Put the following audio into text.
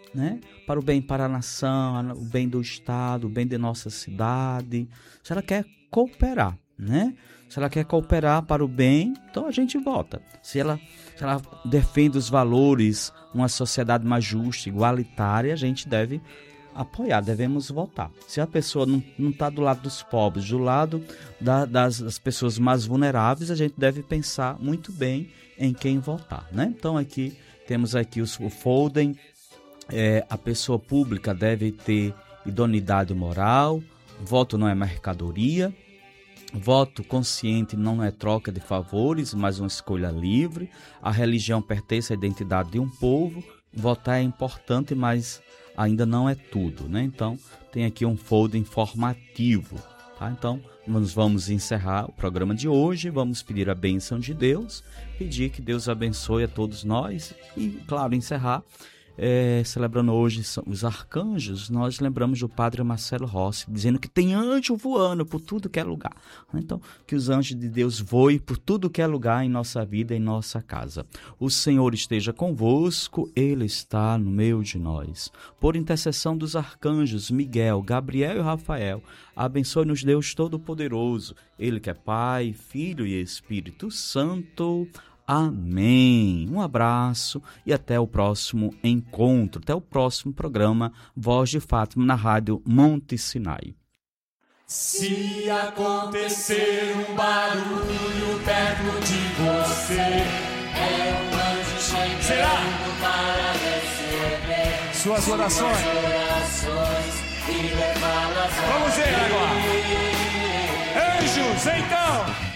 né? Para o bem para a nação, o bem do Estado, o bem de nossa cidade. Se ela quer cooperar, né? Se ela quer cooperar para o bem, então a gente vota. Se ela defende os valores, uma sociedade mais justa, igualitária, a gente deve apoiar, devemos votar. Se a pessoa não está do lado dos pobres, do lado das pessoas mais vulneráveis, a gente deve pensar muito bem em quem votar, né? Então aqui temos aqui o Folden. A pessoa pública deve ter idoneidade moral, voto não é mercadoria, voto consciente não é troca de favores, mas uma escolha livre, a religião pertence à identidade de um povo, votar é importante, mas ainda não é tudo, né? Então tem aqui um folder informativo, tá? Então nós vamos encerrar o programa de hoje, vamos pedir a bênção de Deus, pedir que Deus abençoe a todos nós e, claro, encerrar celebrando hoje os arcanjos. Nós lembramos do Padre Marcelo Rossi, dizendo que tem anjo voando por tudo que é lugar. Então, que os anjos de Deus voem por tudo que é lugar em nossa vida, em nossa casa. O Senhor esteja convosco, Ele está no meio de nós. Por intercessão dos arcanjos Miguel, Gabriel e Rafael, abençoe-nos Deus Todo-Poderoso, Ele que é Pai, Filho e Espírito Santo. Amém. Um abraço e até o próximo encontro, até o próximo programa Voz de Fátima na Rádio Monte Sinai. Se acontecer um barulho perto de você, é um anjo chegando para receber suas orações e levá-las. Vamos ver agora. Anjos, então!